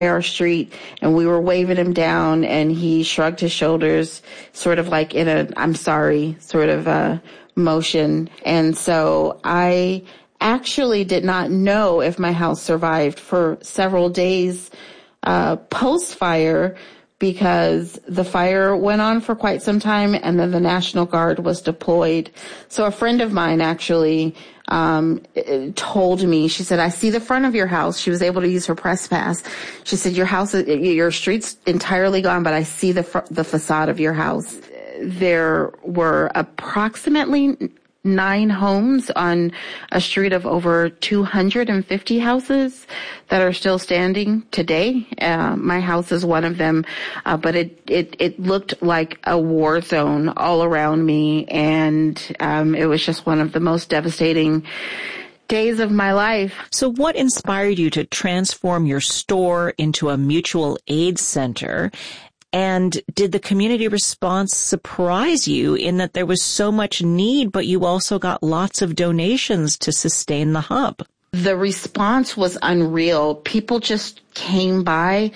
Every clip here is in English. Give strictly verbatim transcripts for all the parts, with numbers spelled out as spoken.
our street, and we were waving him down, and he shrugged his shoulders, sort of like in a I'm sorry sort of uh, motion. And so I actually did not know if my house survived for several days uh, post-fire, because the fire went on for quite some time, and then the National Guard was deployed. So a friend of mine actually um told me, she said, I see the front of your house. She was able to use her press pass. She said, your house, your street's entirely gone, but I see the fr- the facade of your house. There were approximately nine homes on a street of over two hundred fifty houses that are still standing today. Uh, my house is one of them, uh, but it, it, it looked like a war zone all around me, and um, it was just one of the most devastating days of my life. So what inspired you to transform your store into a mutual aid center? And did the community response surprise you in that there was so much need, but you also got lots of donations to sustain the hub? The response was unreal. People just came by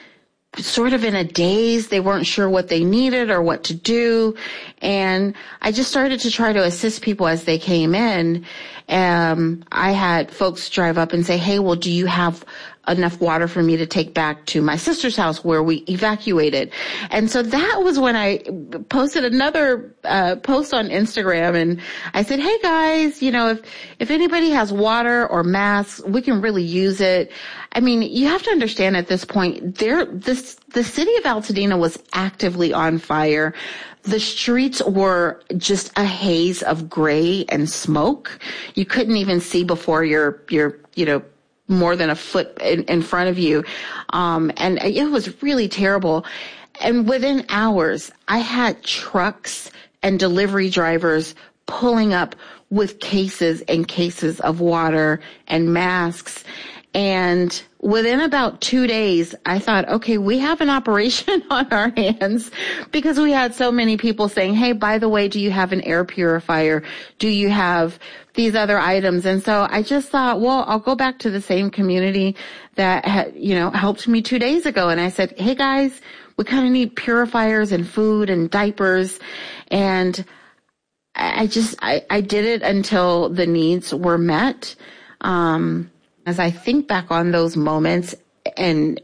sort of in a daze. They weren't sure what they needed or what to do. And I just started to try to assist people as they came in. Um, I had folks drive up and say, hey, well, do you have enough water for me to take back to my sister's house where we evacuated? And so that was when I posted another uh, post on Instagram, and I said, hey guys, you know, if, if anybody has water or masks, we can really use it. I mean, you have to understand at this point, there, this, the city of Altadena was actively on fire. The streets were just a haze of gray and smoke. You couldn't even see before your, your, you know, more than a foot in, in front of you. Um, and it was really terrible. And within hours, I had trucks and delivery drivers pulling up with cases and cases of water and masks. And within about two days, I thought, okay, we have an operation on our hands, because we had so many people saying, hey, by the way, do you have an air purifier? Do you have these other items? And so I just thought, well, I'll go back to the same community that had, you know, helped me two days ago. And I said, hey guys, we kind of need purifiers and food and diapers. And I just, I, I did it until the needs were met. Um, As I think back on those moments and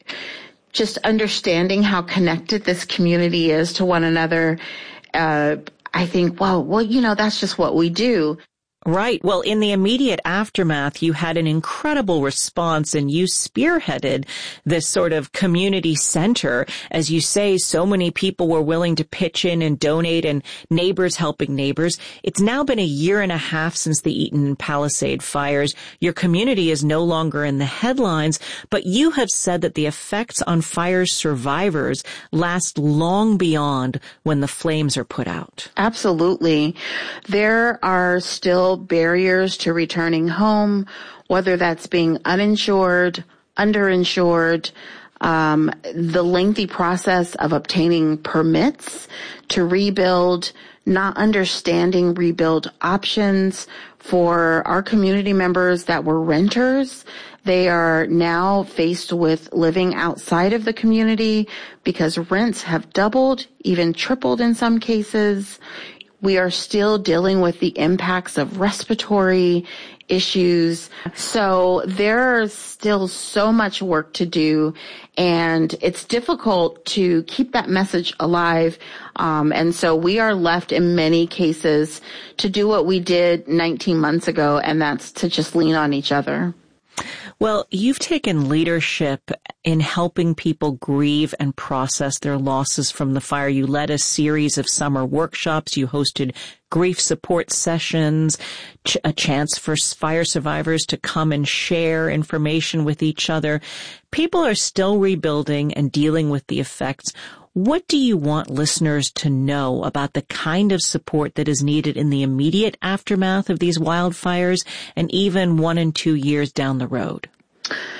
just understanding how connected this community is to one another, uh, I think, well, well, you know, that's just what we do. Right. Well, in the immediate aftermath, you had an incredible response, and you spearheaded this sort of community center. As you say, so many people were willing to pitch in and donate, and neighbors helping neighbors. It's now been a year and a half since the Eaton and Palisade fires. Your community is no longer in the headlines, but you have said that the effects on fire survivors last long beyond when the flames are put out. Absolutely. There are still barriers to returning home, whether that's being uninsured, underinsured, um, the lengthy process of obtaining permits to rebuild, not understanding rebuild options for our community members that were renters. They are now faced with living outside of the community because rents have doubled, even tripled in some cases. We are still dealing with the impacts of respiratory issues. So there's still so much work to do, and it's difficult to keep that message alive. Um, and so we are left in many cases to do what we did nineteen months ago, and that's to just lean on each other. Well, you've taken leadership in helping people grieve and process their losses from the fire. You led a series of summer workshops. You hosted grief support sessions, ch- a chance for fire survivors to come and share information with each other. People are still rebuilding and dealing with the effects. What do you want listeners to know about the kind of support that is needed in the immediate aftermath of these wildfires and even one and two years down the road?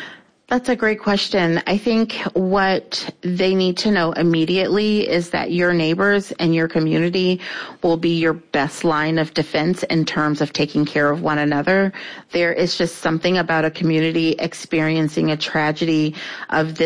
That's a great question. I think what they need to know immediately is that your neighbors and your community will be your best line of defense in terms of taking care of one another. There is just something about a community experiencing a tragedy of this